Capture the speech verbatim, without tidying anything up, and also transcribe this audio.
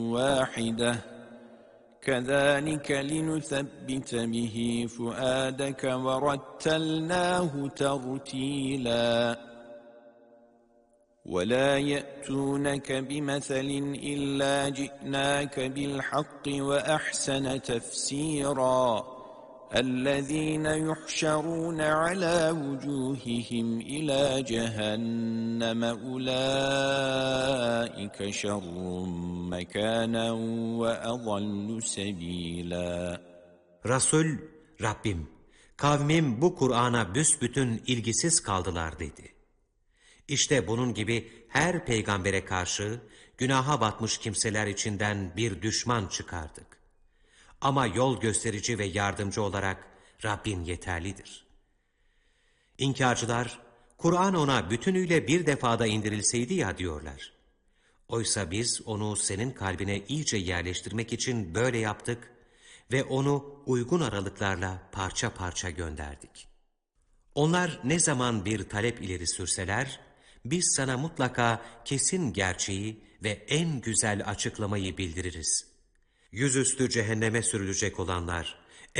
واحدة كذلك لنثبت به فؤادك ورتلناه ترتيلا ولا يأتونك بمثل إلا جئناك بالحق وأحسن تفسيرا الذين يحشرون على وجوههم إلى جهنم أولئك شر مكانا وأضل سبيلا. Resul, Rabbim, kavmim bu Kur'an'a büsbütün ilgisiz kaldılar dedi. İşte bunun gibi her peygambere karşı günaha batmış kimseler içinden bir düşman çıkardık. Ama yol gösterici ve yardımcı olarak Rabbin yeterlidir. İnkarcılar, Kur'an ona bütünüyle bir defada indirilseydi ya diyorlar. Oysa biz onu senin kalbine iyice yerleştirmek için böyle yaptık ve onu uygun aralıklarla parça parça gönderdik. Onlar ne zaman bir talep ileri sürseler, biz sana mutlaka kesin gerçeği ve en güzel açıklamayı bildiririz. Yüzüstü cehenneme sürülecek olanlar